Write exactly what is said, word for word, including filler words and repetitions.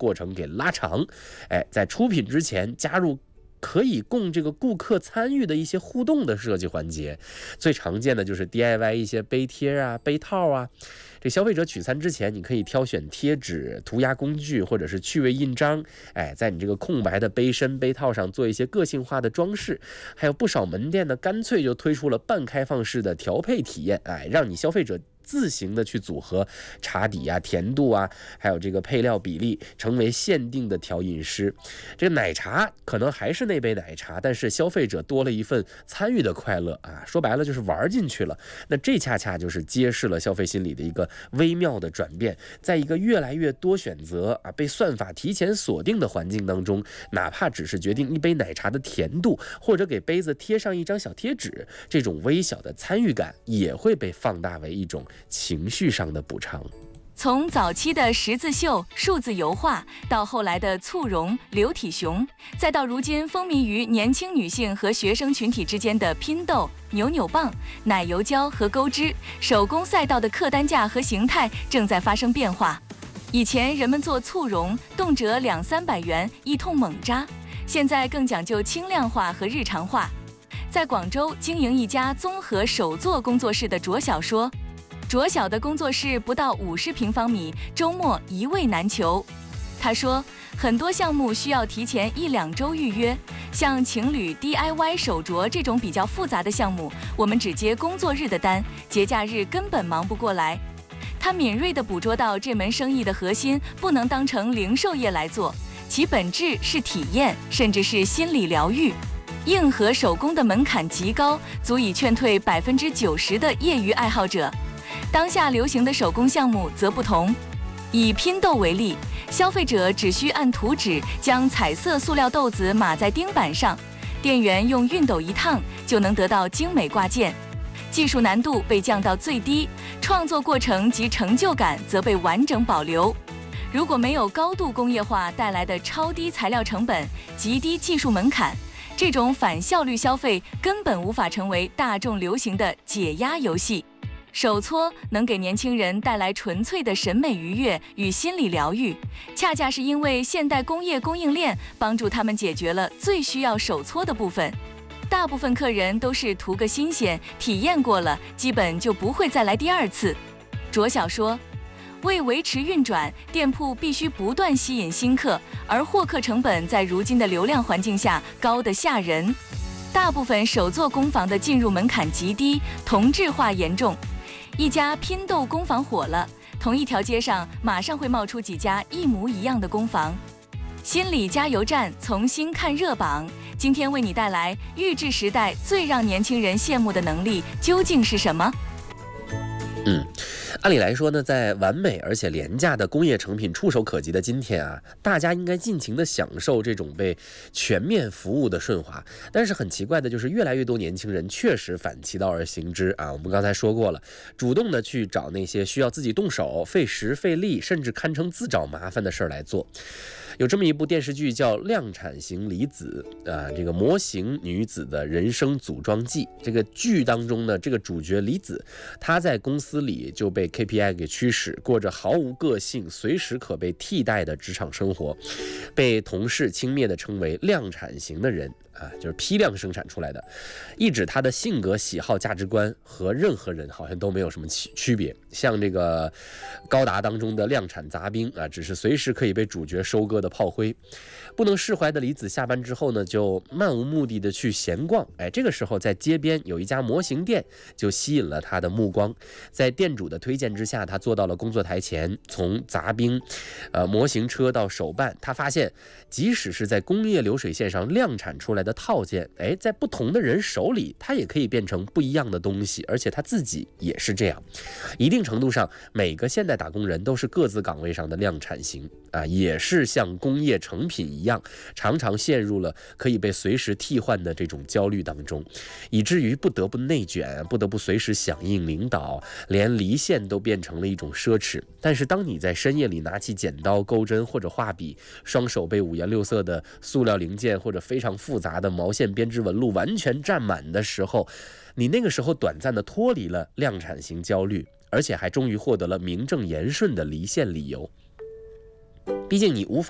过程给拉长，哎，在出品之前加入可以供这个顾客参与的一些互动的设计环节。最常见的就是 D I Y 一些杯贴啊、杯套啊。这消费者取餐之前，你可以挑选贴纸、涂鸦工具或者是趣味印章，哎，在你这个空白的杯身、杯套上做一些个性化的装饰。还有不少门店呢，干脆就推出了半开放式的调配体验，哎，让你消费者自行的去组合茶底啊、甜度啊，还有这个配料比例，成为限定的调饮师。这个奶茶可能还是那杯奶茶，但是消费者多了一份参与的快乐啊，说白了就是玩进去了。那这恰恰就是揭示了消费心理的一个微妙的转变。在一个越来越多选择啊、被算法提前锁定的环境当中，哪怕只是决定一杯奶茶的甜度，或者给杯子贴上一张小贴纸，这种微小的参与感也会被放大为一种情绪上的补偿。 从早期的十字绣、数字油画，到后来的簇绒、流体熊，再到如今风靡于年轻女性和学生群体之间的拼豆、扭扭棒、奶油胶和钩织，手工赛道的客单价和形态正在发生变化。以前人们做簇绒，动辄两三百元一通猛扎，现在更讲究轻量化和日常化。在广州经营一家综合手作工作室的卓晓说，卓晓的工作室不到五十平方米，周末一位难求。他说，很多项目需要提前一两周预约，像情侣 D I Y 手镯这种比较复杂的项目，我们只接工作日的单，节假日根本忙不过来。他敏锐地捕捉到这门生意的核心不能当成零售业来做，其本质是体验，甚至是心理疗愈。硬核手工的门槛极高，足以劝退百分之九十的业余爱好者。当下流行的手工项目则不同，以拼豆为例，消费者只需按图纸将彩色塑料豆子码在钉板上，店员用熨斗一烫就能得到精美挂件，技术难度被降到最低，创作过程及成就感则被完整保留。如果没有高度工业化带来的超低材料成本、极低技术门槛，这种反效率消费根本无法成为大众流行的解压游戏。手搓能给年轻人带来纯粹的审美愉悦与心理疗愈，恰恰是因为现代工业供应链帮助他们解决了最需要手搓的部分。大部分客人都是图个新鲜，体验过了，基本就不会再来第二次。卓晓说，为维持运转，店铺必须不断吸引新客，而获客成本在如今的流量环境下高得吓人。大部分手作工坊的进入门槛极低，同质化严重。一家拼豆工坊火了，同一条街上马上会冒出几家一模一样的工坊。心理加油站重新看热榜，今天为你带来预制时代最让年轻人羡慕的能力究竟是什么？ 嗯，按理来说呢，在完美而且廉价的工业成品触手可及的今天啊，大家应该尽情的享受这种被全面服务的顺滑。但是很奇怪的就是，越来越多年轻人确实反其道而行之啊。我们刚才说过了，主动的去找那些需要自己动手、费时费力，甚至堪称自找麻烦的事儿来做。有这么一部电视剧叫《量产型离子》啊，这个模型女子的人生组装记。这个剧当中呢，这个主角离子，她在公司里就被 K P I 给驱使，过着毫无个性、随时可被替代的职场生活，被同事轻蔑地称为量产型的人啊，就是批量生产出来的，意指他的性格、喜好、价值观和任何人好像都没有什么区别。像这个高达当中的量产杂兵啊，只是随时可以被主角收割的炮灰。不能释怀的离子下班之后呢，就漫无目的的去闲逛。哎，这个时候在街边有一家模型店，就吸引了他的目光。在店主的推荐之下，他坐到了工作台前，从杂兵、呃模型车到手办，他发现，即使是在工业流水线上量产出来的套件，哎，在不同的人手里，它也可以变成不一样的东西，而且他自己也是这样。一定程度上，每个现代打工人都是各自岗位上的量产型啊，也是像工业成品一样，常常陷入了可以被随时替换的这种焦虑当中，以至于不得不内卷，不得不随时响应领导，连离线都变成了一种奢侈。但是当你在深夜里拿起剪刀、钩针或者画笔，双手被五颜六色的塑料零件或者非常复杂的毛线编织纹路完全占满的时候，你那个时候短暂的脱离了量产型焦虑，而且还终于获得了名正言顺的离线理由。毕竟你无法